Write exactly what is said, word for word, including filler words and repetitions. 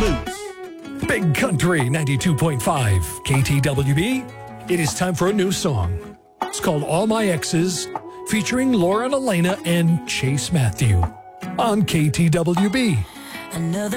smooth. Big Country ninety-two point five K T W B. It is time for a new song. It's called All My Exes, featuring Lauren Elena and Chase Matthew on K T W B. Another